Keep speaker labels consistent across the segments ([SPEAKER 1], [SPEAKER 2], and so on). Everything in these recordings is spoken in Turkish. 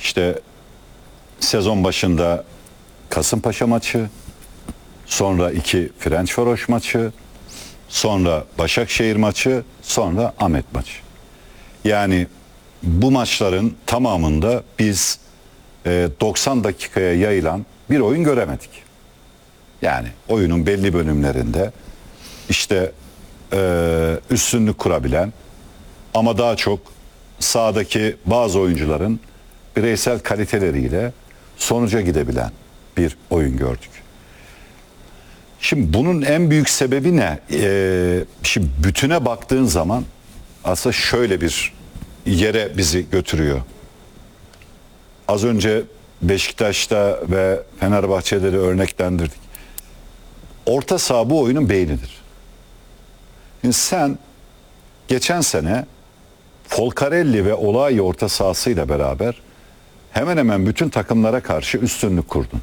[SPEAKER 1] işte sezon başında Kasımpaşa maçı, sonra 2 Ferencvaros maçı, sonra Başakşehir maçı, sonra Ahmet maçı. Yani bu maçların tamamında biz 90 dakikaya yayılan bir oyun göremedik. Yani oyunun belli bölümlerinde işte üstünlük kurabilen ama daha çok sahadaki bazı oyuncuların bireysel kaliteleriyle sonuca gidebilen bir oyun gördük. Şimdi bunun en büyük sebebi ne? Şimdi bütüne baktığın zaman aslında şöyle bir yere bizi götürüyor. Az önce Beşiktaş'ta ve Fenerbahçe'de de örneklendirdik. Orta saha bu oyunun beynidir. Şimdi sen geçen sene Folcarelli ve Olay orta sahasıyla beraber hemen hemen bütün takımlara karşı üstünlük kurdun.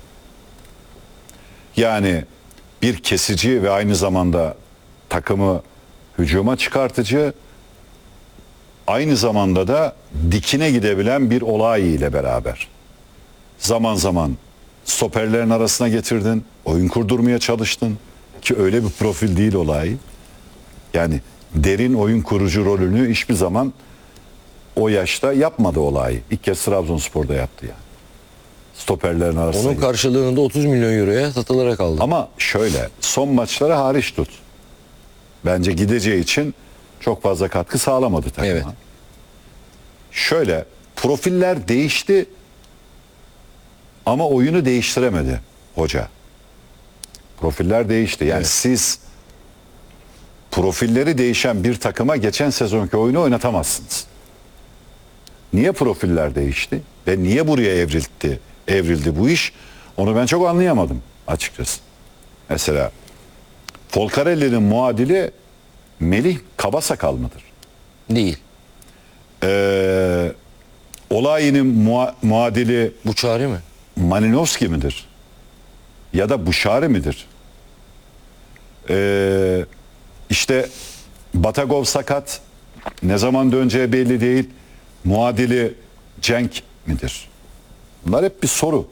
[SPEAKER 1] Yani bir kesici ve aynı zamanda takımı hücuma çıkartıcı, aynı zamanda da dikine gidebilen bir Olay ile beraber. Zaman zaman stoperlerin arasına getirdin, oyun kurdurmaya çalıştın ki öyle bir profil değil Olay. Yani derin oyun kurucu rolünü hiçbir zaman o yaşta yapmadı Olay. İlk kez Trabzonspor'da yaptı yani. Stoperlerin arasına.
[SPEAKER 2] Onun karşılığında 30 milyon euroya satılarak aldı.
[SPEAKER 1] Ama şöyle, son maçları hariç tut. Bence gideceği için çok fazla katkı sağlamadı takıma.
[SPEAKER 2] Evet.
[SPEAKER 1] Şöyle, profiller değişti ama oyunu değiştiremedi hoca. Profiller değişti. Yani
[SPEAKER 2] Evet.
[SPEAKER 1] siz profilleri değişen bir takıma geçen sezonki oyunu oynatamazsınız. Niye profiller değişti ve niye buraya evrildi bu iş? Onu ben çok anlayamadım açıkçası. Mesela Folcarelli'nin muadili Melih Kabasakal mıdır?
[SPEAKER 2] Değil.
[SPEAKER 1] Olay'ın muadili
[SPEAKER 2] Bu çare mi?
[SPEAKER 1] Malinovski midir? Ya da Buşari midir? İşte Batagov sakat. Ne zaman döneceği belli değil. Muadili Cenk midir? Bunlar hep bir soru.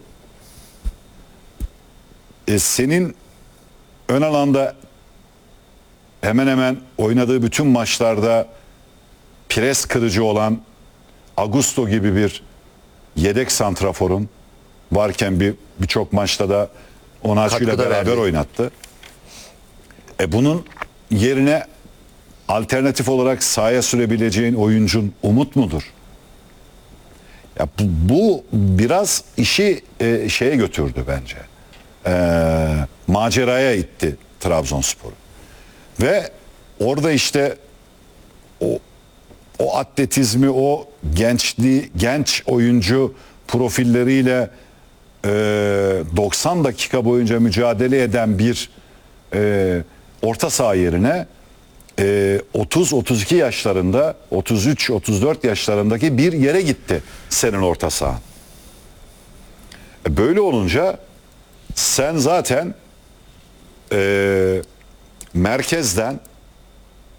[SPEAKER 1] Senin ön alanda hemen hemen oynadığı bütün maçlarda pres kırıcı olan Augusto gibi bir yedek santraforun varken birçok maçta da Onaçu ile
[SPEAKER 2] Katkıda
[SPEAKER 1] beraber
[SPEAKER 2] verdi.
[SPEAKER 1] oynattı. Bunun yerine alternatif olarak sahaya sürebileceğin oyuncun Umut mudur? Ya bu biraz işi şeye götürdü bence. Maceraya itti Trabzonspor'u. Ve orada işte o atletizmi, o genç oyuncu profilleriyle 90 dakika boyunca mücadele eden bir orta saha yerine 30-32 yaşlarında, 33-34 yaşlarındaki bir yere gitti senin orta sahan. Böyle olunca sen zaten merkezden